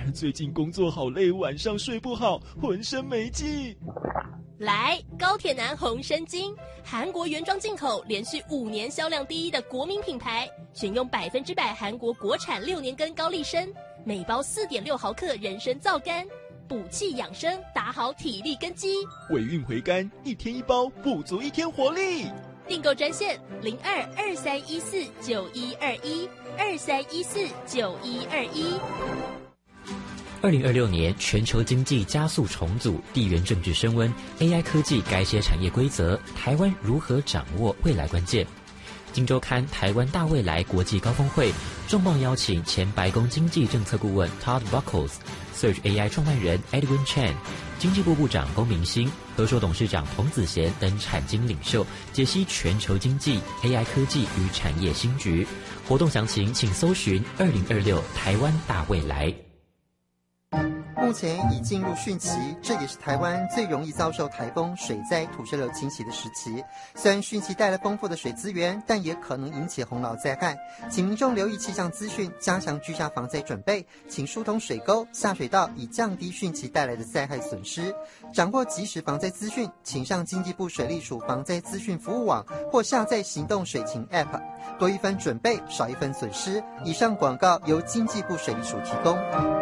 最近工作好累，晚上睡不好，浑身没劲。 来，高铁男红参精，韩国原装进口，连续5年销量第一的国民品牌，选用100%韩国国产6年根高丽参，每包4.6毫克人参皂苷，补气养生，打好体力根基。 尾韵回甘，1天1包，补足1天活力。 订购专线02-2314-9121，2314-9121。 2026年全球经济加速重组，地缘政治升温 ，AI 科技改写产业规则，台湾如何掌握未来关键？今周刊台湾大未来国际高峰会重磅邀请前白宫经济政策顾问 Todd Buckles、Search AI 创办人 Edwin Chen、经济部部长龚明鑫、和硕董事长童子贤等产经领袖，解析全球经济、AI 科技与产业新局。活动详情请搜寻2026台湾大未来。 目前已进入汛期，这也是台湾最容易遭受台风、水灾、土石流侵袭的时期。虽然汛期带来丰富的水资源，但也可能引起洪涝灾害，请民众留意气象资讯，加强居家防灾准备，请疏通水沟、下水道，以降低汛期带来的灾害损失。掌握即时防灾资讯，请上经济部水利署防灾资讯服务网或下载行动水情 App， 多一分准备，少一分损失。以上广告由经济部水利署提供。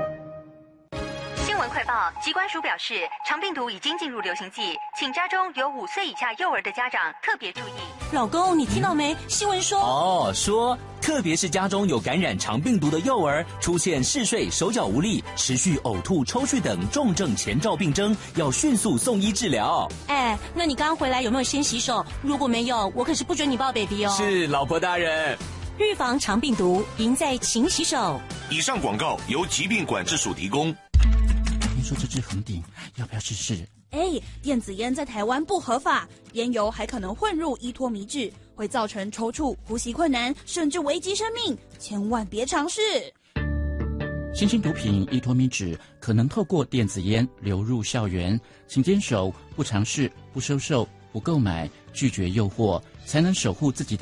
快报，疾管署表示，肠病毒已经进入流行季，请家中有5岁以下幼儿的家长特别注意。 老公，你听到没？新闻说说特别是家中有感染肠病毒的幼儿，出现嗜睡、手脚无力、持续呕吐、抽搐等重症前兆病征，要迅速送医治疗。 那你刚回来有没有先洗手？如果没有，我可是不准你抱 baby 哦。 是，老婆大人。 预防肠病毒，赢在勤洗手。 以上广告由疾病管制署提供。 听说这支红顶要不要试试？ 电子烟在台湾不合法，烟油还可能混入依托米酯，会造成抽搐、呼吸困难，甚至危及生命，千万别尝试。 新型毒品依托米酯可能透过电子烟流入校园，请坚守不尝试、不收受、不购买、拒绝诱惑，才能守护自己的